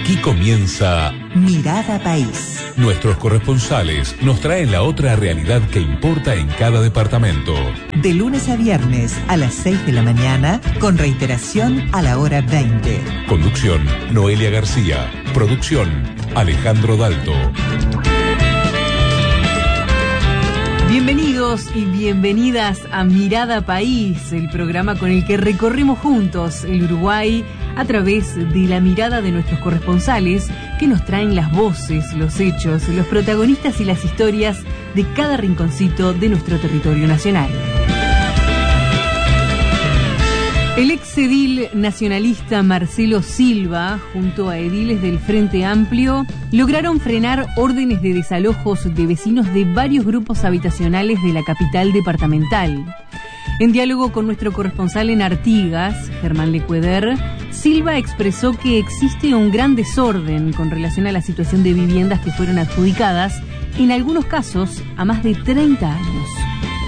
Aquí comienza Mirada País. Nuestros corresponsales nos traen la otra realidad que importa en cada departamento. De lunes a viernes a las 6 de la mañana, con reiteración a la hora 20. Conducción, Noelia García. Producción, Alejandro Dalto. Bienvenidos y bienvenidas a Mirada País, el programa con el que recorremos juntos el Uruguay a través de la mirada de nuestros corresponsales que nos traen las voces, los hechos, los protagonistas y las historias de cada rinconcito de nuestro territorio nacional. El exedil nacionalista Marcelo Silva, junto a ediles del Frente Amplio, lograron frenar órdenes de desalojos de vecinos de varios grupos habitacionales de la capital departamental. En diálogo con nuestro corresponsal en Artigas, Germán Lecueder, Silva expresó que existe un gran desorden con relación a la situación de viviendas que fueron adjudicadas, en algunos casos, a más de 30 años.